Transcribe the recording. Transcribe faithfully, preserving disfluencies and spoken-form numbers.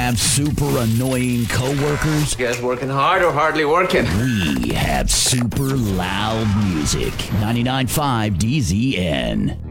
have super annoying coworkers? You guys working hard or hardly working? We have super loud music. ninety-nine point five D Z N.